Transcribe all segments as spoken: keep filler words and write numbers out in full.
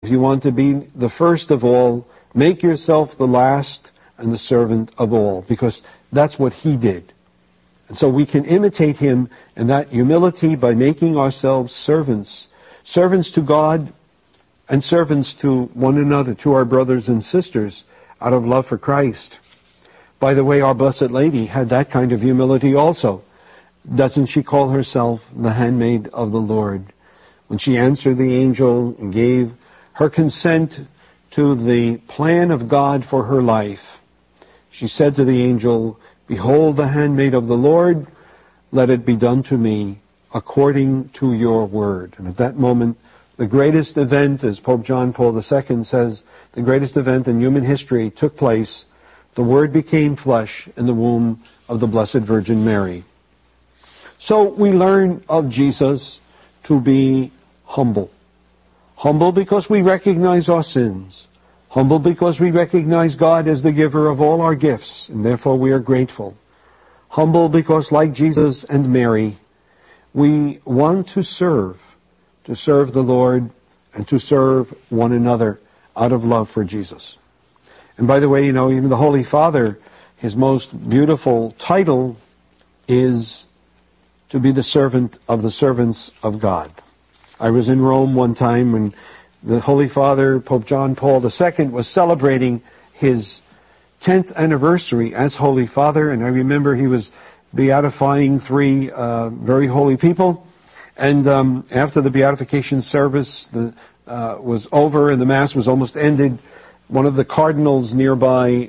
if you want to be the first of all, make yourself the last and the servant of all, because that's what he did. And so we can imitate him in that humility by making ourselves servants, servants to God and servants to one another, to our brothers and sisters, out of love for Christ. By the way, our Blessed Lady had that kind of humility also. Doesn't she call herself the handmaid of the Lord? When she answered the angel and gave her consent to the plan of God for her life, she said to the angel, "Behold the handmaid of the Lord, let it be done to me according to your word." And at that moment, the greatest event, as Pope John Paul the Second says, the greatest event in human history took place. The Word became flesh in the womb of the Blessed Virgin Mary. So we learn of Jesus to be humble. Humble because we recognize our sins. Humble because we recognize God as the giver of all our gifts, and therefore we are grateful. Humble because, like Jesus and Mary, we want to serve, to serve the Lord and to serve one another out of love for Jesus. And by the way, you know, even the Holy Father, his most beautiful title is to be the servant of the servants of God. I was in Rome one time when the Holy Father, Pope John Paul the Second, was celebrating his tenth anniversary as Holy Father, and I remember he was beatifying three uh, very holy people. And um, after the beatification service the, uh, was over and the Mass was almost ended, one of the cardinals nearby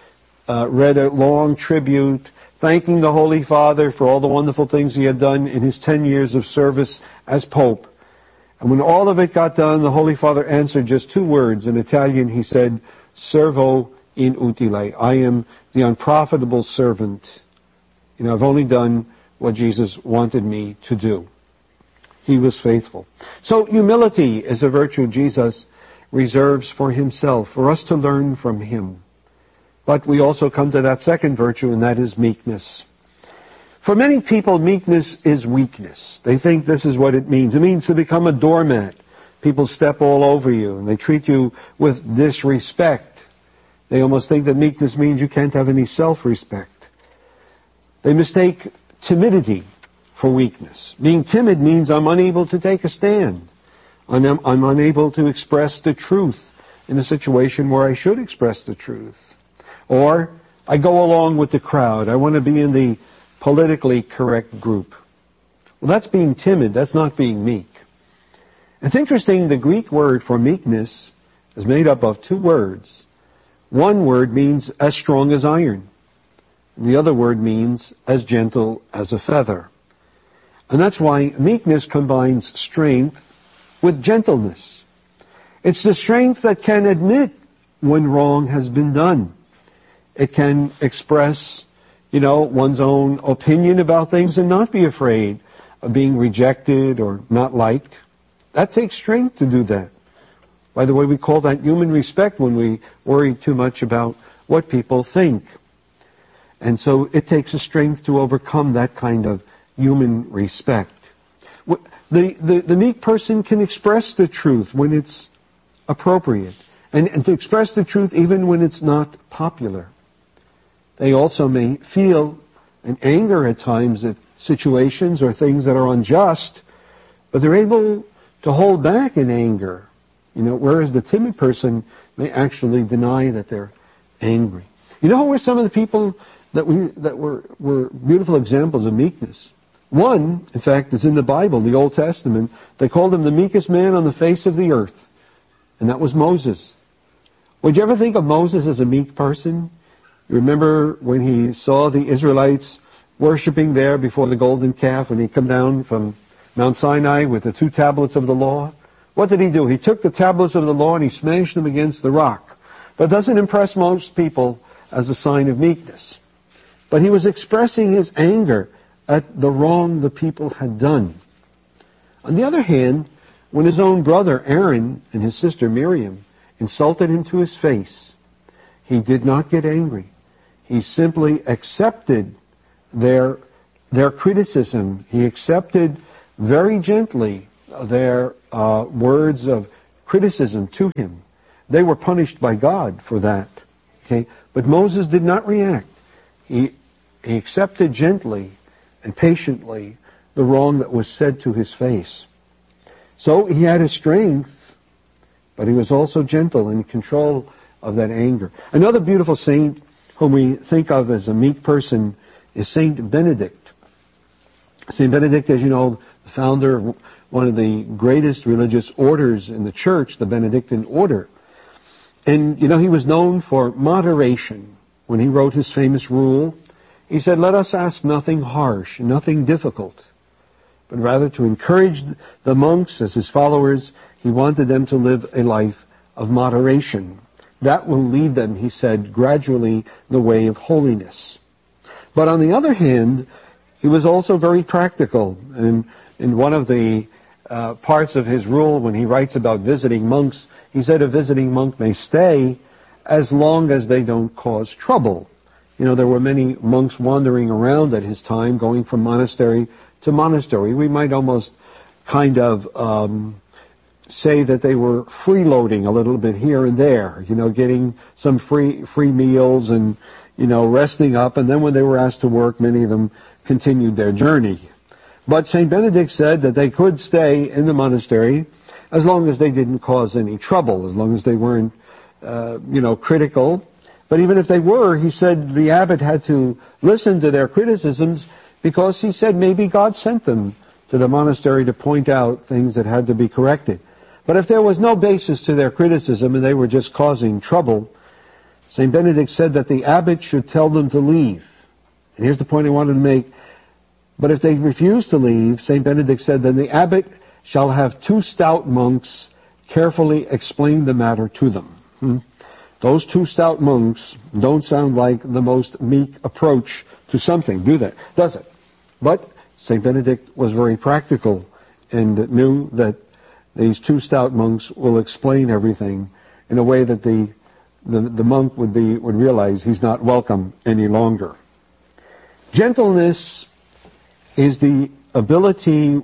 uh, read a long tribute thanking the Holy Father for all the wonderful things he had done in his ten years of service as Pope. And when all of it got done, the Holy Father answered just two words. In Italian, he said, "Servo inutile." I am the unprofitable servant. You know, I've only done what Jesus wanted me to do. He was faithful. So humility is a virtue Jesus reserves for himself, for us to learn from him. But we also come to that second virtue, and that is meekness. For many people, meekness is weakness. They think this is what it means. It means to become a doormat. People step all over you, and they treat you with disrespect. They almost think that meekness means you can't have any self-respect. They mistake timidity for weakness. Being timid means I'm unable to take a stand. I'm, I'm unable to express the truth in a situation where I should express the truth. Or I go along with the crowd. I want to be in the politically correct group. Well, that's being timid. That's not being meek. It's interesting, the Greek word for meekness is made up of two words. One word means as strong as iron. The other word means as gentle as a feather. And that's why meekness combines strength with gentleness. It's the strength that can admit when wrong has been done. It can express, you know, one's own opinion about things and not be afraid of being rejected or not liked. That takes strength to do that. By the way, we call that human respect when we worry too much about what people think. And so it takes a strength to overcome that kind of human respect. The, the, the meek person can express the truth when it's appropriate, and, and to express the truth even when it's not popular. They also may feel an anger at times at situations or things that are unjust, but they're able to hold back in anger, you know, whereas the timid person may actually deny that they're angry. You know who were some of the people that we that were, were beautiful examples of meekness? One, in fact, is in the Bible, the Old Testament. They called him the meekest man on the face of the earth, and that was Moses. Would you ever think of Moses as a meek person? You remember when he saw the Israelites worshiping there before the golden calf, when he came down from Mount Sinai with the two tablets of the law? What did he do? He took the tablets of the law and he smashed them against the rock. That doesn't impress most people as a sign of meekness. But he was expressing his anger at the wrong the people had done. On the other hand, when his own brother Aaron and his sister Miriam insulted him to his face, he did not get angry. He simply accepted their, their criticism. He accepted very gently their uh, words of criticism to him. They were punished by God for that. Okay? But Moses did not react. He, he accepted gently and patiently the wrong that was said to his face. So he had his strength, but he was also gentle and in control of that anger. Another beautiful saint whom we think of as a meek person is Saint Benedict. Saint Benedict, as you know, the founder of one of the greatest religious orders in the church, the Benedictine order. And, you know, he was known for moderation. When he wrote his famous rule, he said, let us ask nothing harsh, nothing difficult, but rather to encourage the monks as his followers. He wanted them to live a life of moderation. That will lead them, he said, gradually the way of holiness. But on the other hand, he was also very practical. And in one of the uh, parts of his rule, when he writes about visiting monks, he said a visiting monk may stay as long as they don't cause trouble. You know, there were many monks wandering around at his time, going from monastery to monastery. We might almost kind of um, say that they were freeloading a little bit here and there, you know, getting some free free meals and, you know, resting up. And then when they were asked to work, many of them continued their journey. But Saint Benedict said that they could stay in the monastery as long as they didn't cause any trouble, as long as they weren't, uh, you know, critical. But even if they were, he said the abbot had to listen to their criticisms because he said maybe God sent them to the monastery to point out things that had to be corrected. But if there was no basis to their criticism and they were just causing trouble, Saint Benedict said that the abbot should tell them to leave. And here's the point I wanted to make. But if they refuse to leave, Saint Benedict said, then the abbot shall have two stout monks carefully explain the matter to them. Hmm? Those two stout monks don't sound like the most meek approach to something, do they? Does it? But Saint Benedict was very practical and knew that these two stout monks will explain everything in a way that the the, the monk would be would realize he's not welcome any longer. Gentleness is the ability,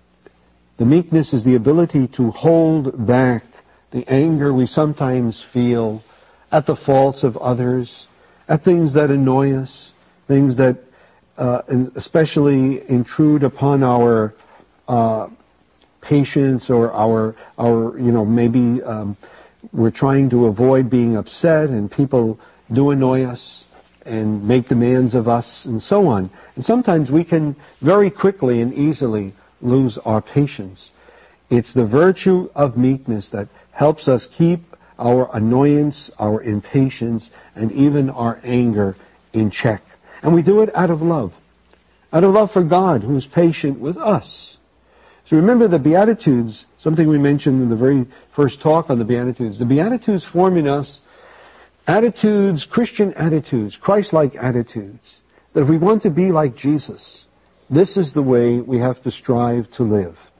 the meekness is the ability to hold back the anger we sometimes feel at the faults of others, at things that annoy us, things that uh, especially intrude upon our uh, patience or our, our, you know, maybe um, we're trying to avoid being upset and people do annoy us and make demands of us and so on. And sometimes we can very quickly and easily lose our patience. It's the virtue of meekness that helps us keep our annoyance, our impatience, and even our anger in check. And we do it out of love. Out of love for God, who is patient with us. So remember the Beatitudes, something we mentioned in the very first talk on the Beatitudes. The Beatitudes form in us attitudes, Christian attitudes, Christ-like attitudes, that if we want to be like Jesus, this is the way we have to strive to live.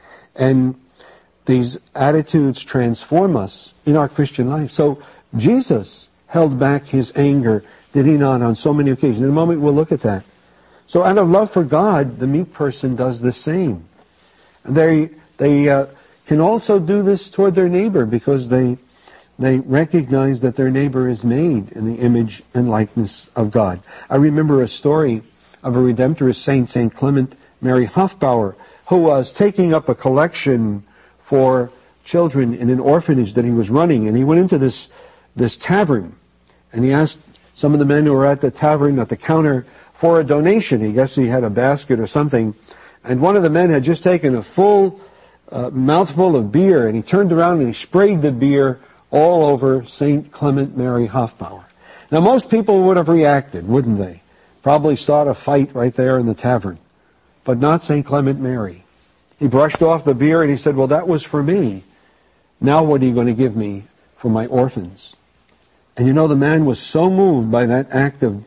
And these attitudes transform us in our Christian life. So Jesus held back his anger, did he not, on so many occasions. In a moment we'll look at that. So out of love for God, the meek person does the same. And they they uh, can also do this toward their neighbor because they they recognize that their neighbor is made in the image and likeness of God. I remember a story of a Redemptorist saint, Saint Clement Mary Hofbauer, who was taking up a collection for children in an orphanage that he was running. And he went into this this tavern, and he asked some of the men who were at the tavern at the counter for a donation. He guessed he had a basket or something. And one of the men had just taken a full uh, mouthful of beer, and he turned around and he sprayed the beer all over Saint Clement Mary Hofbauer. Now most people would have reacted, wouldn't they? Probably start a fight right there in the tavern. But not Saint Clement Mary. He brushed off the beer and he said, well, that was for me. Now what are you going to give me for my orphans? And you know, the man was so moved by that act of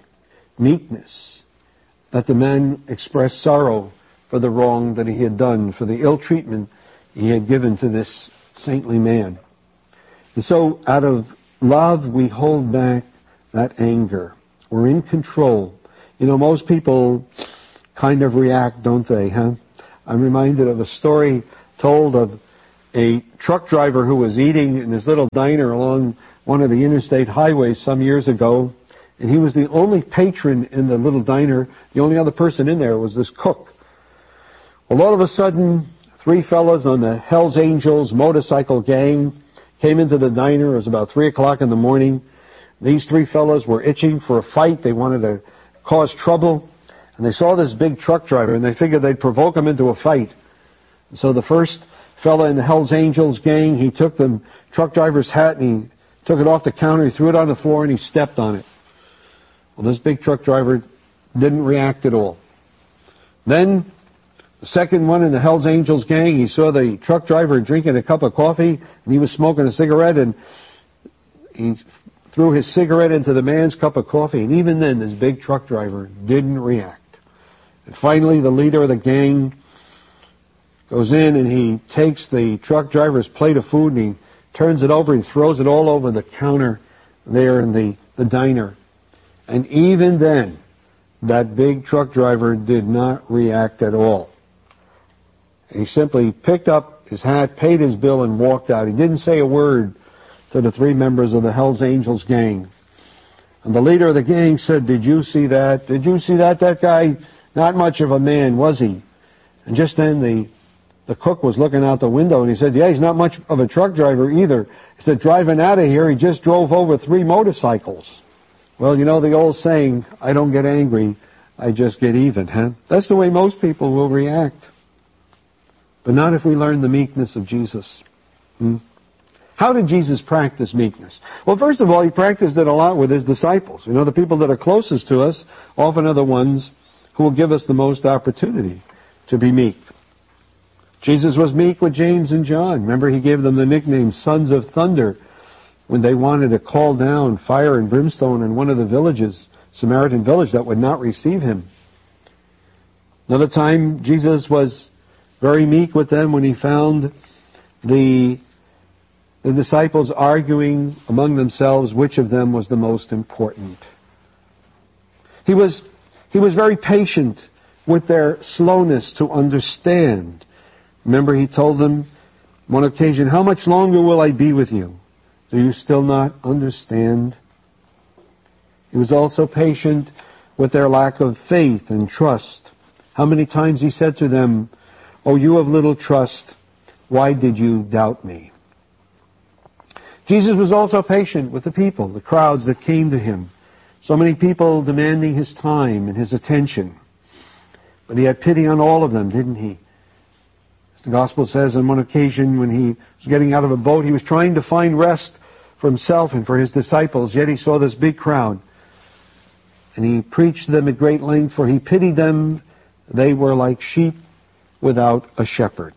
meekness that the man expressed sorrow for the wrong that he had done, for the ill treatment he had given to this saintly man. And so out of love we hold back that anger. We're in control. You know, most people kind of react, don't they, huh? I'm reminded of a story told of a truck driver who was eating in his little diner along one of the interstate highways some years ago, and he was the only patron in the little diner. The only other person in there was this cook. Well, all of a sudden, three fellas on the Hells Angels motorcycle gang came into the diner. It was about three o'clock in the morning. These three fellas were itching for a fight. They wanted to cause trouble. And they saw this big truck driver, and they figured they'd provoke him into a fight. And so the first fella in the Hells Angels gang, he took the truck driver's hat and he took it off the counter, he threw it on the floor, and he stepped on it. Well, this big truck driver didn't react at all. Then the second one in the Hells Angels gang, he saw the truck driver drinking a cup of coffee, and he was smoking a cigarette, and he threw his cigarette into the man's cup of coffee, and even then this big truck driver didn't react. And finally the leader of the gang goes in and he takes the truck driver's plate of food and he turns it over, he throws it all over the counter there in the, the diner. And even then, that big truck driver did not react at all. He simply picked up his hat, paid his bill, and walked out. He didn't say a word to the three members of the Hells Angels gang. And the leader of the gang said, "Did you see that? Did you see that? That guy, not much of a man, was he?" And just then the The cook was looking out the window and he said, "Yeah, he's not much of a truck driver either." He said, "Driving out of here, he just drove over three motorcycles." Well, you know the old saying, "I don't get angry, I just get even," huh? That's the way most people will react. But not if we learn the meekness of Jesus. Hmm? How did Jesus practice meekness? Well, first of all, he practiced it a lot with his disciples. You know, the people that are closest to us often are the ones who will give us the most opportunity to be meek. Jesus was meek with James and John. Remember, he gave them the nickname Sons of Thunder when they wanted to call down fire and brimstone in one of the villages, Samaritan village, that would not receive him. Another time, Jesus was very meek with them when he found the, the disciples arguing among themselves which of them was the most important. He was, he was very patient with their slowness to understand. Remember, he told them one occasion, "How much longer will I be with you? Do you still not understand?" He was also patient with their lack of faith and trust. How many times he said to them, "O you of little trust, why did you doubt me?" Jesus was also patient with the people, the crowds that came to him. So many people demanding his time and his attention. But he had pity on all of them, didn't he? As the Gospel says, on one occasion when he was getting out of a boat, he was trying to find rest for himself and for his disciples, yet he saw this big crowd. And he preached to them at great length, for he pitied them. They were like sheep without a shepherd.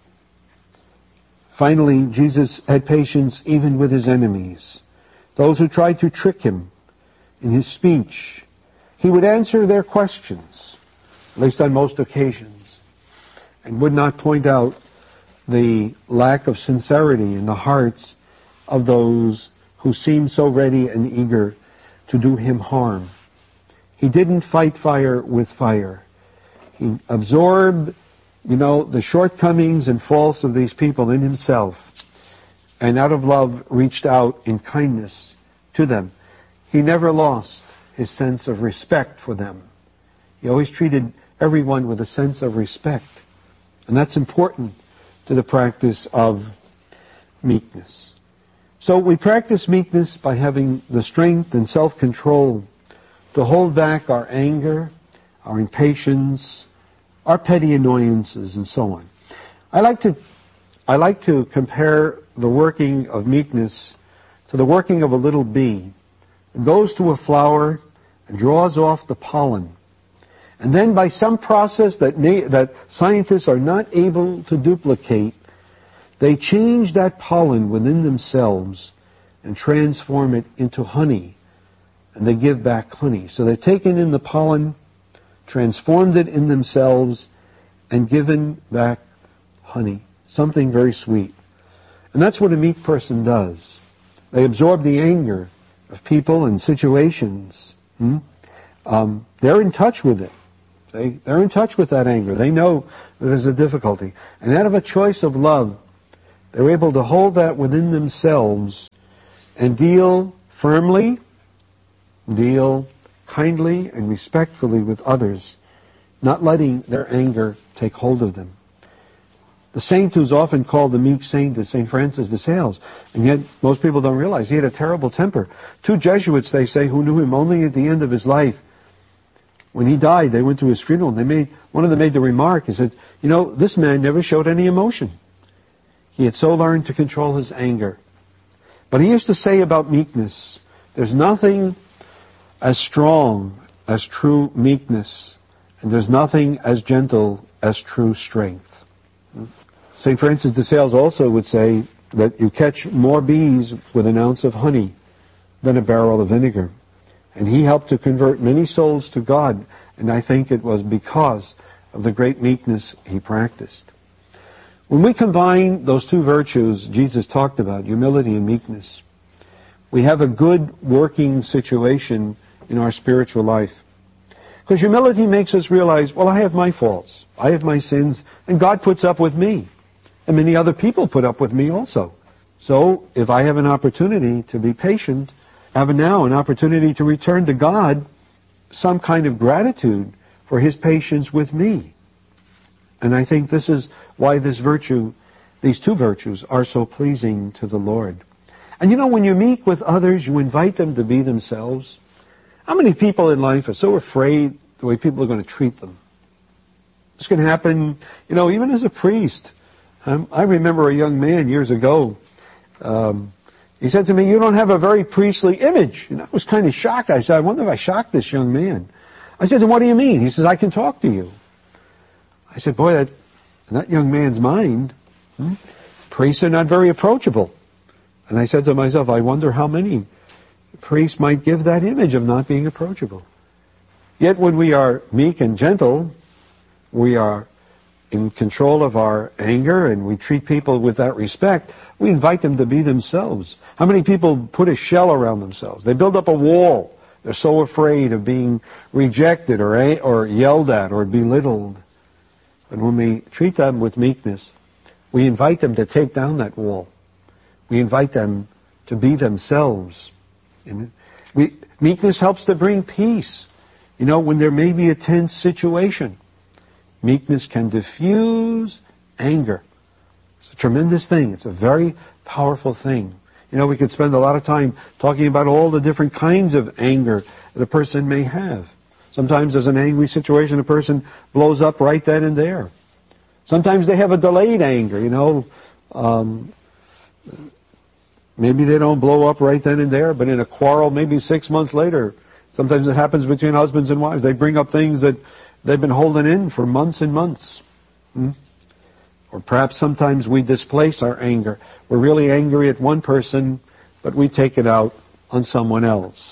Finally, Jesus had patience even with his enemies, those who tried to trick him in his speech. He would answer their questions, at least on most occasions, and would not point out the lack of sincerity in the hearts of those who seemed so ready and eager to do him harm. He didn't fight fire with fire. He absorbed, you know, the shortcomings and faults of these people in himself, and out of love reached out in kindness to them. He never lost his sense of respect for them. He always treated everyone with a sense of respect. And that's important to the practice of meekness. So we practice meekness by having the strength and self-control to hold back our anger, our impatience, our petty annoyances, and so on. I like to, I like to compare the working of meekness to the working of a little bee. It goes to a flower and draws off the pollen. And then by some process that, na- that scientists are not able to duplicate, they change that pollen within themselves and transform it into honey. And they give back honey. So they're taken in the pollen, transformed it in themselves, and given back honey. Something very sweet. And that's what a meek person does. They absorb the anger of people and situations. Hmm? Um, they're in touch with it. They, they're in touch with that anger. They know that there's a difficulty. And out of a choice of love, They're able to hold that within themselves and deal firmly, deal kindly and respectfully with others, not letting their anger take hold of them. The saint who's often called the meek saint is Saint Francis de Sales, and yet most people don't realize he had a terrible temper. Two Jesuits, they say, who knew him only at the end of his life, when he died, they went to his funeral, and they made, one of them made the remark, he said, you know, this man never showed any emotion. He had so learned to control his anger. But he used to say about meekness, there's nothing as strong as true meekness, and there's nothing as gentle as true strength. Saint Francis de Sales also would say that you catch more bees with an ounce of honey than a barrel of vinegar. And he helped to convert many souls to God, and I think it was because of the great meekness he practiced. When we combine those two virtues Jesus talked about, humility and meekness, we have a good working situation in our spiritual life. Because humility makes us realize, well, I have my faults, I have my sins, and God puts up with me. And many other people put up with me also. So, if I have an opportunity to be patient, I have now an opportunity to return to God some kind of gratitude for His patience with me. And I think this is why this virtue, these two virtues, are so pleasing to the Lord. And you know, when you meet with others, you invite them to be themselves. How many people in life are so afraid the way people are going to treat them? This can happen, you know, even as a priest. Um, I remember a young man years ago, um, he said to me, you don't have a very priestly image. And I was kind of shocked. I said, I wonder if I shocked this young man. I said, what do you mean? He says, I can talk to you. I said, boy, that, in that young man's mind, hmm, priests are not very approachable. And I said to myself, I wonder how many priests might give that image of not being approachable. Yet when we are meek and gentle, we are in control of our anger and we treat people with that respect, we invite them to be themselves. How many people put a shell around themselves? They build up a wall. They're so afraid of being rejected or, or yelled at or belittled. But when we treat them with meekness, we invite them to take down that wall. We invite them to be themselves. And we, meekness helps to bring peace. You know, when there may be a tense situation, meekness can diffuse anger. It's a tremendous thing. It's a very powerful thing. You know, we could spend a lot of time talking about all the different kinds of anger that a person may have. Sometimes there's an angry situation, a person blows up right then and there. Sometimes they have a delayed anger, you know. Um, maybe they don't blow up right then and there, but in a quarrel, maybe six months later, sometimes it happens between husbands and wives. They bring up things that they've been holding in for months and months. Hmm? Or perhaps sometimes we displace our anger. We're really angry at one person, but we take it out on someone else.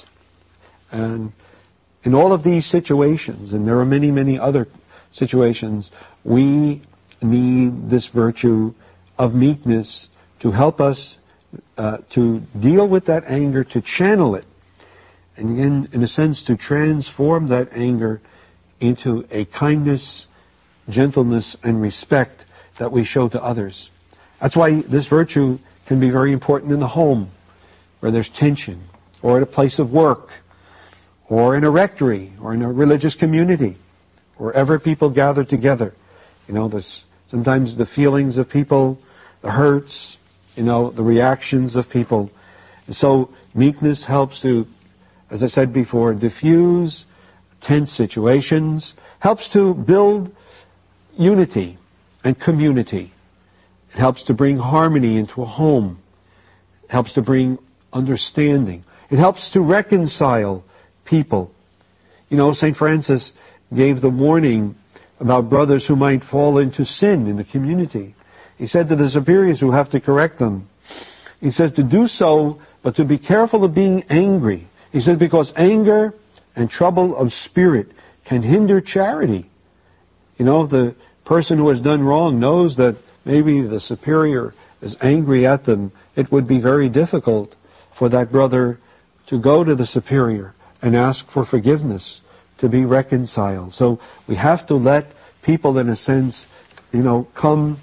And in all of these situations, and there are many, many other situations, we need this virtue of meekness to help us uh, to deal with that anger, to channel it, and in, in a sense to transform that anger into a kindness, gentleness, and respect that we show to others. That's why this virtue can be very important in the home, where there's tension, or at a place of work, or in a rectory, or in a religious community, wherever people gather together. You know, this, sometimes the feelings of people, the hurts, you know, the reactions of people. And so meekness helps to, as I said before, diffuse tense situations, helps to build unity and community. It helps to bring harmony into a home. It helps to bring understanding. It helps to reconcile people. You know, Saint Francis gave the warning about brothers who might fall into sin in the community. He said to the superiors who have to correct them, he says to do so, but to be careful of being angry. He said because anger and trouble of spirit can hinder charity. You know, if the person who has done wrong knows that maybe the superior is angry at them, it would be very difficult for that brother to go to the superior and ask for forgiveness, to be reconciled. So we have to let people, in a sense, you know, come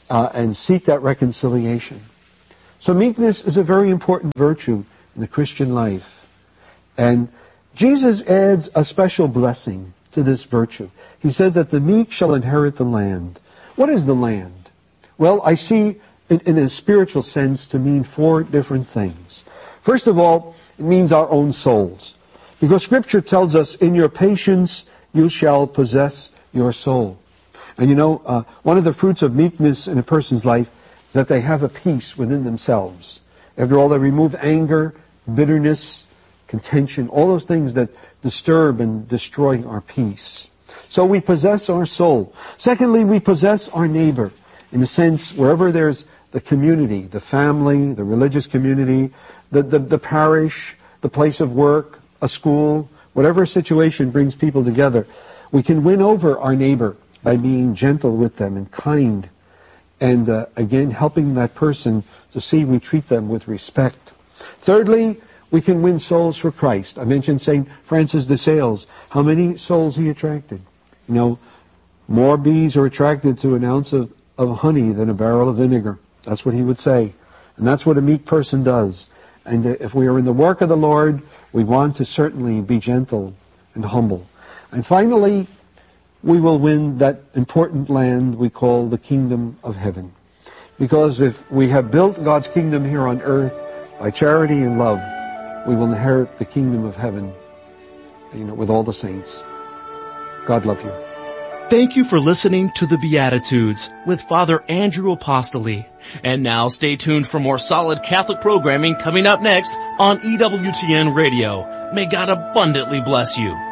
uh, and seek that reconciliation. So meekness is a very important virtue in the Christian life. And Jesus adds a special blessing to this virtue. He said that the meek shall inherit the land. What is the land? Well, I see it in a spiritual sense to mean four different things. First of all, it means our own souls. Because Scripture tells us, in your patience you shall possess your soul. And you know, uh, one of the fruits of meekness in a person's life is that they have a peace within themselves. After all, they remove anger, bitterness, contention, all those things that disturb and destroy our peace. So we possess our soul. Secondly, we possess our neighbor. In a sense, wherever there's the community, the family, the religious community, the, the, the parish, the place of work, a school, whatever situation brings people together, we can win over our neighbor by being gentle with them and kind, and uh, again helping that person to see we treat them with respect. Thirdly, we can win souls for Christ. I mentioned Saint Francis de Sales. How many souls he attracted? You know, more bees are attracted to an ounce of, of honey than a barrel of vinegar. That's what he would say. And that's what a meek person does. And uh, if we are in the work of the Lord, we want to certainly be gentle and humble. And finally, we will win that important land we call the kingdom of heaven. Because if we have built God's kingdom here on earth by charity and love, we will inherit the kingdom of heaven, you know, with all the saints. God love you. Thank you for listening to the Beatitudes with Father Andrew Apostoli. And now stay tuned for more solid Catholic programming coming up next on E W T N Radio. May God abundantly bless you.